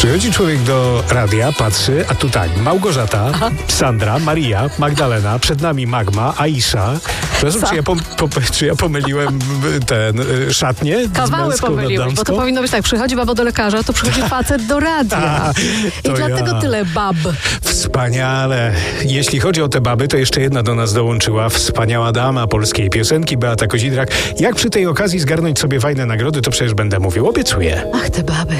Przychodzi człowiek do radia, patrzy, a tu tak, Małgorzata, Sandra, Maria, Magdalena, przed nami Magma, Aisza. Przepraszam, czy ja pomyliłem szatnię? Kawały pomyliłeś, bo to powinno być tak, przychodzi baba do lekarza, to przychodzi facet do radia. I dlatego tyle bab. Wspaniale. Jeśli chodzi o te baby, to jeszcze jedna do nas dołączyła. Wspaniała dama polskiej piosenki, Beata Kozidrak. Jak przy tej okazji zgarnąć sobie fajne nagrody, to przecież będę mówił, obiecuję. Ach, te baby.